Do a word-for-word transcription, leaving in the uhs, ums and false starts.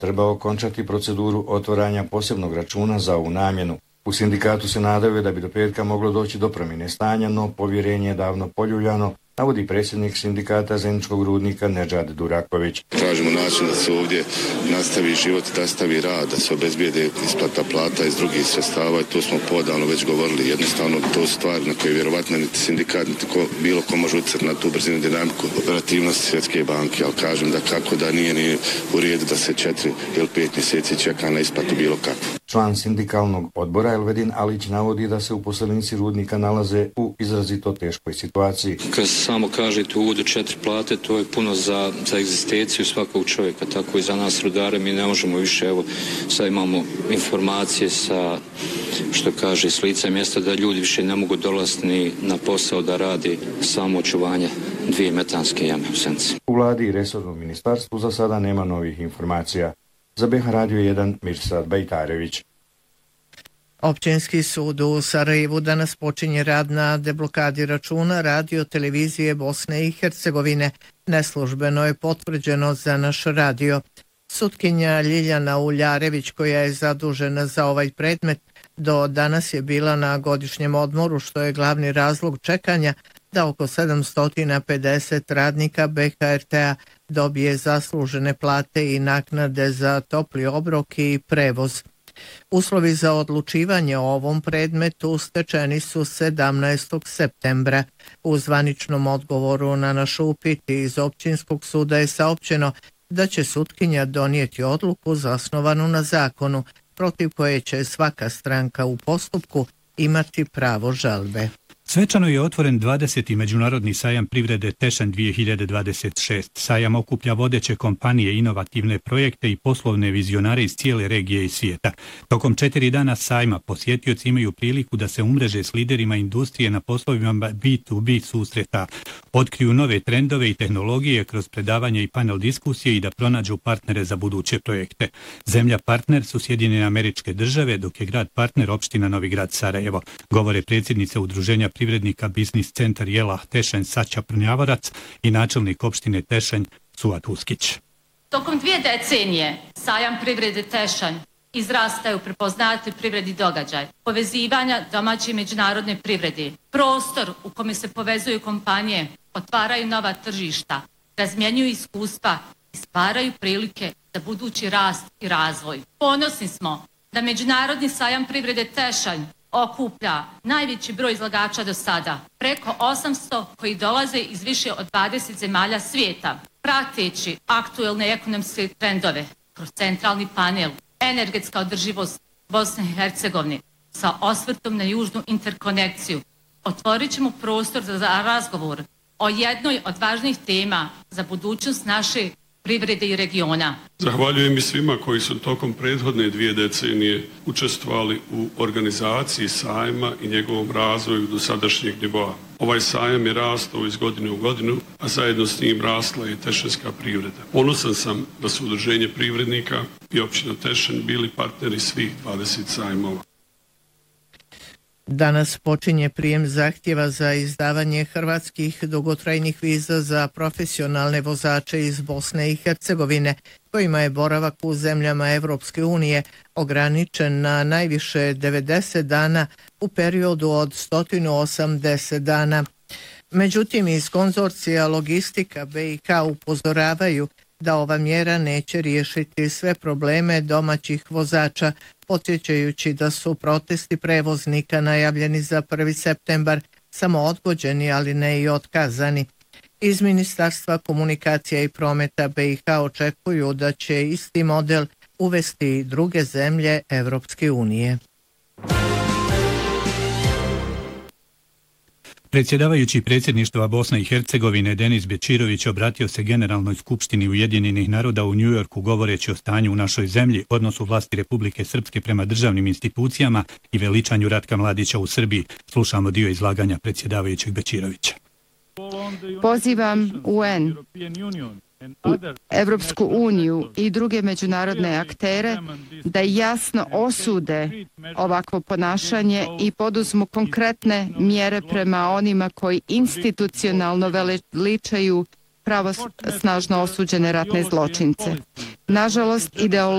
treba okončati proceduru otvaranja posebnog računa za ovu namjenu. U sindikatu se nadaju da bi do petka moglo doći do promjene stanja, no povjerenje je davno poljuljano, navodi predsjednik sindikata Zeničkog rudnika Nedžad Duraković. Tražimo način da se ovdje nastavi život, da nastavi rad, da se obezbijede isplata plata iz drugih sredstava i to smo podavno već govorili. Jednostavno to su stvari na koje vjerovatno niti sindikat, niti ko, bilo ko može utjecati na tu brzinu dinamiku operativnosti Svjetske banke, ali kažem da kako da nije, nije u redu da se četiri ili pet mjeseci čeka na isplatu bilo kakvu. Član sindikalnog odbora Elvedin Alić navodi da se uposlenici rudnika nalaze u izrazito teškoj situaciji. Kad samo kažete u uvodu četiri plate, to je puno za, za egzistenciju svakog čovjeka, tako i za nas rudare. Mi ne možemo više, evo sad imamo informacije sa, što kaže, s lica mjesta da ljudi više ne mogu dolaziti ni na posao da radi samo očuvanje dvije metanske jame u Senci. U vladi i resornom ministarstvu za sada nema novih informacija. Za B H Radio jedan Mirsad Bajtarević. Općinski sud u Sarajevu danas počinje rad na deblokadi računa radio televizije Bosne i Hercegovine. Neslužbeno je potvrđeno za naš radio. Sutkinja Ljiljana Uljarević, koja je zadužena za ovaj predmet, do danas je bila na godišnjem odmoru, što je glavni razlog čekanja da oko sedamsto pedeset radnika B H R T-a dobije zaslužene plate i naknade za topli obrok i prevoz. Uslovi za odlučivanje o ovom predmetu stečeni su sedamnaestog septembra. U zvaničnom odgovoru na naš upit iz općinskog suda je saopćeno da će sutkinja donijeti odluku zasnovanu na zakonu, protiv koje će svaka stranka u postupku imati pravo žalbe. Svečano je otvoren dvadeseti međunarodni sajam privrede Tešanj dvije hiljade dvadeset šest. Sajam okuplja vodeće kompanije, inovativne projekte i poslovne vizionare iz cijele regije i svijeta. Tokom četiri dana sajma posjetioci imaju priliku da se umreže s liderima industrije na poslovima B to B susreta, otkriju nove trendove i tehnologije kroz predavanje i panel diskusije i da pronađu partnere za buduće projekte. Zemlja partner su Sjedinjene Američke Države, dok je grad partner opština Novi Grad Sarajevo, govore predsjednica Udruženja privrednika Biznis centar Jelah Tešanj Saća Prnjavorac i načelnik opštine Tešanj Suat Uskić. Tokom dvije decenije sajam privrede Tešanj izrastaju prepoznati privredni događaj, povezivanja domaće i međunarodne privrede, prostor u kome se povezuju kompanije, otvaraju nova tržišta, razmjenjuju iskustva i stvaraju prilike za budući rast i razvoj. Ponosni smo da Međunarodni sajam privrede Tešanj okuplja najveći broj izlagača do sada, preko osamsto koji dolaze iz više od dvadeset zemalja svijeta, prateći aktuelne ekonomske trendove kroz centralni panel, energetska održivost Bosne i Hercegovine sa osvrtom na južnu interkonekciju. Otvorit ćemo prostor za razgovor o jednoj od važnih tema za budućnost naše privrede i regiona. Zahvaljujem i svima koji su tokom prethodne dvije decenije učestvovali u organizaciji sajma i njegovom razvoju do sadašnjeg nivoa. Ovaj sajam je rastao iz godine u godinu, a zajedno s njim rasla je tešanjska privreda. Ponosan sam da su Udruženje privrednika i općina Tešanj bili partneri svih dvadeset sajmova. Danas počinje prijem zahtjeva za izdavanje hrvatskih dugotrajnih viza za profesionalne vozače iz Bosne i Hercegovine, kojima je boravak u zemljama Evropske unije ograničen na najviše devedeset dana u periodu od sto osamdeset dana. Međutim, iz konzorcija Logistika B i K upozoravaju da ova mjera neće riješiti sve probleme domaćih vozača, podsjećajući da su protesti prevoznika najavljeni za prvi septembar samo odgođeni, ali ne i otkazani. Iz Ministarstva komunikacija i prometa B i K očekuju da će isti model uvesti i druge zemlje Evropske unije. Predsjedavajući predsjedništva Bosne i Hercegovine Denis Bečirović obratio se Generalnoj skupštini Ujedinjenih naroda u Njujorku govoreći o stanju u našoj zemlji, odnosu vlasti Republike Srpske prema državnim institucijama i veličanju Ratka Mladića u Srbiji. Slušamo dio izlaganja predsjedavajućeg Bečirovića. Pozivam U N, Evropsku uniju i druge međunarodne aktere da jasno osude ovakvo ponašanje i poduzmu konkretne mjere prema onima koji institucionalno veličaju pravosnažno osuđene ratne zločince. Nažalost, ideologija